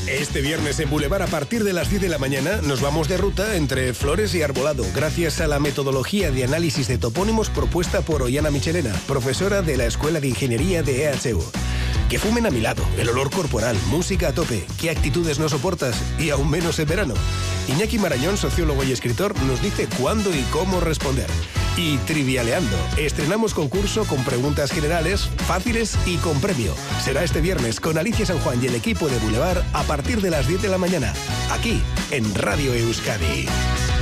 Este viernes en Boulevard a partir de las 10 de la mañana nos vamos de ruta entre Flores y Arbolado gracias a la metodología de análisis de topónimos propuesta por Ollana Michelena, profesora de la Escuela de Ingeniería de EHU. Que fumen a mi lado, el olor corporal, música a tope, qué actitudes no soportas y aún menos en verano. Iñaki Marañón, sociólogo y escritor, nos dice cuándo y cómo responder. Y Trivialeando, estrenamos concurso con preguntas generales, fáciles y con premio. Será este viernes con Alicia San Juan y el equipo de Boulevard a partir de las 10 de la mañana, aquí en Radio Euskadi.